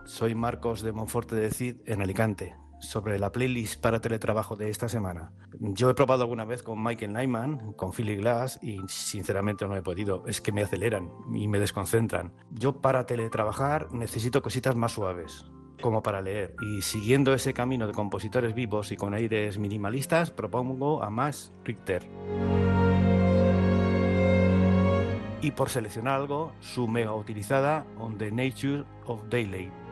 soy Marcos de Monforte de Cid en Alicante. Sobre la playlist para teletrabajo de esta semana. Yo he probado alguna vez con Michael Nyman, con Philip Glass, y sinceramente no he podido. Es que me aceleran y me desconcentran. Yo para teletrabajar necesito cositas más suaves, como para leer. Y siguiendo ese camino de compositores vivos y con aires minimalistas, propongo a Max Richter. Y por seleccionar algo, su mega utilizada On the Nature of Daylight.